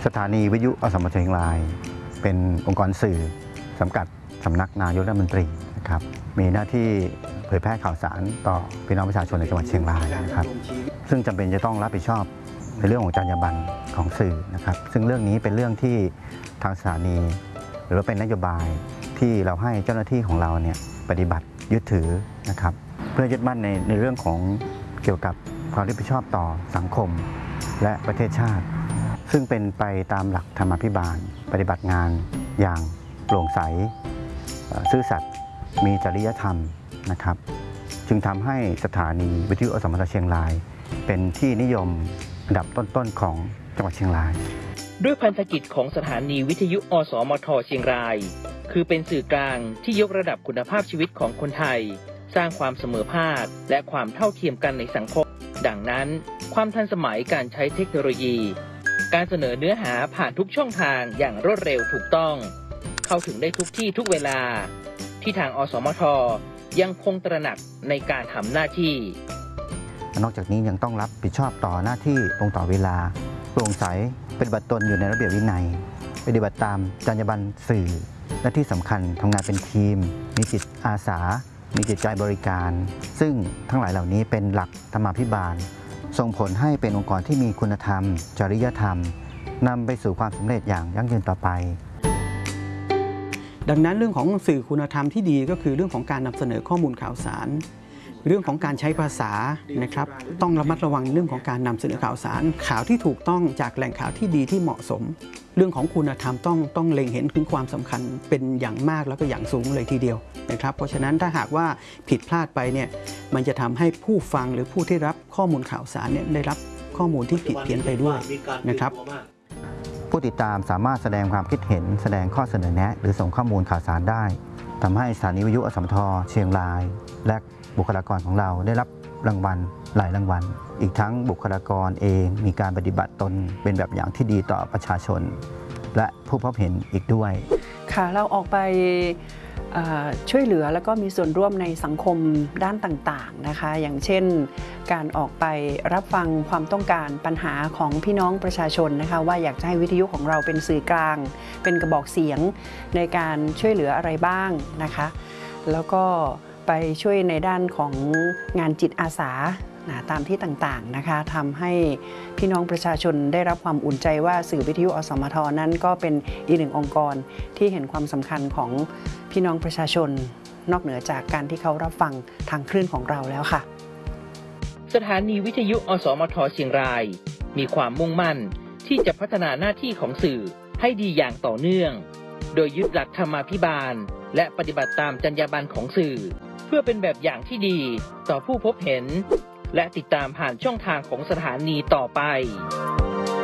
สถานีวิทยุอสมทเชียงรายเป็นองค์กรสื่อสังกัดสำนักนายกรัฐมนตรีนะครับมีหน้าที่เผยแพร่ข่าวสารต่อพี่น้องประชาชนในจังหวัดเชียงรายนะครับซึ่งจำเป็นจะต้องรับผิดชอบในเรื่องของจรรยาบรรณของสื่อนะครับซึ่งเรื่องนี้เป็นเรื่องที่ทางสถานีหรือเป็นนโยบายที่เราให้เจ้าหน้าที่ของเราเนี่ยปฏิบัติยึดถือนะครับเพื่อยึดมั่นในเรื่องของเกี่ยวกับความรับผิดชอบต่อสังคมและประเทศชาติซึ่งเป็นไปตามหลักธรรมาภิบาลปฏิบัติงานอย่างโปร่งใสซื่อสัตย์มีจริยธรรมนะครับจึงทำให้สถานีวิทยุอสมทเชียงรายเป็นที่นิยมอันดับต้นๆของจังหวัดเชียงรายด้วยพันธกิจของสถานีวิทยุอสมทเชียงรายคือเป็นสื่อกลางที่ยกระดับคุณภาพชีวิตของคนไทยสร้างความเสมอภาคและความเท่าเทียมกันในสังคมดังนั้นความทันสมัยการใช้เทคโนโลยีการเสนอเนื้อหาผ่านทุกช่องทางอย่างรวดเร็วถูกต้องเข้าถึงได้ทุกที่ทุกเวลาที่ทางอสมทยังคงตระหนักในการทำหน้าที่นอกจากนี้ยังต้องรับผิดชอบต่อหน้าที่ตรงต่อเวลาโปร่งใสปฏิบัติตนอยู่ในระเบียบวินัยปฏิบัติตามจรรยาบรรณสื่อและที่สำคัญทำงานเป็นทีมมีจิตอาสามีจิตใจบริการซึ่งทั้งหลายเหล่านี้เป็นหลักธรรมาภิบาลส่งผลให้เป็นองค์กรที่มีคุณธรรมจริยธรรมนำไปสู่ความสำเร็จอย่างยั่งยืนต่อไปดังนั้นเรื่องของสื่อคุณธรรมที่ดีก็คือเรื่องของการนำเสนอข้อมูลข่าวสารเรื่องของการใช้ภาษานะครับต้องระมัดระวังเรื่องของการนำเสนอข่าวสารข่าวที่ถูกต้องจากแหล่งข่าวที่ดีที่เหมาะสมเรื่องของคุณธรรมต้องเล็งเห็นถึงความสำคัญเป็นอย่างมากแล้วก็อย่างสูงเลยทีเดียวนะครับเพราะฉะนั้นถ้าหากว่าผิดพลาดไปเนี่ยมันจะทำให้ผู้ฟังหรือผู้ที่รับข้อมูลข่าวสารเนี่ยได้รับข้อมูลที่ผิดเพี้ยนไปด้วยนะครับผู้ติดตามสามารถแสดงความคิดเห็นแสดงข้อเสนอแนะหรือส่งข้อมูลข่าวสารได้ทำให้สถานีวิทยุอสมทเชียงรายและบุคลากรของเราได้รับรางวัลหลายรางวัลอีกทั้งบุคลากรเองมีการปฏิบัติตนเป็นแบบอย่างที่ดีต่อประชาชนและผู้พบเห็นอีกด้วยค่ะเราออกไปช่วยเหลือแล้วก็มีส่วนร่วมในสังคมด้านต่างๆนะคะอย่างเช่นการออกไปรับฟังความต้องการปัญหาของพี่น้องประชาชนนะคะว่าอยากจะให้วิทยุของเราเป็นสื่อกลางเป็นกระบอกเสียงในการช่วยเหลืออะไรบ้างนะคะแล้วก็ไปช่วยในด้านของงานจิตอาสาตามที่ต่างๆนะคะทำให้พี่น้องประชาชนได้รับความอุ่นใจว่าสื่อวิทยุอสมทนั้นก็เป็นอีกหนึ่งองค์กรที่เห็นความสำคัญของพี่น้องประชาชนนอกเหนือจากการที่เขารับฟังทางคลื่นของเราแล้วค่ะสถานีวิทยุอสมทเชียงรายมีความมุ่งมั่นที่จะพัฒนาหน้าที่ของสื่อให้ดีอย่างต่อเนื่องโดยยึดหลักธรรมาภิบาลและปฏิบัติตามจรรยาบรรณของสื่อเพื่อเป็นแบบอย่างที่ดีต่อผู้พบเห็นและติดตามผ่านช่องทางของสถานีต่อไป